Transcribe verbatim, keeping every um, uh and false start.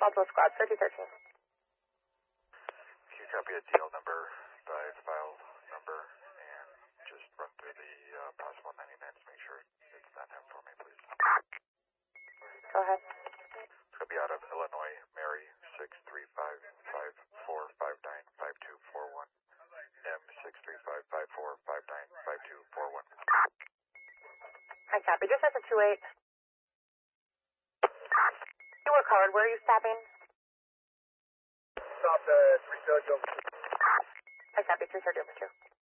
Caldwell Squad, thirty thirteen. Can you copy a deal number by file number and just run through the uh, possible ninety-nines to make sure it's not him for me, please? Go ahead. It's going to be out of Illinois, Mary, six three five five four five nine five two four one. M six three five five four five nine five two four one. I copy. Just as a two eight. You were colored. Where are you stopping? Stop at three thirty over two. I copy. three thirty over two.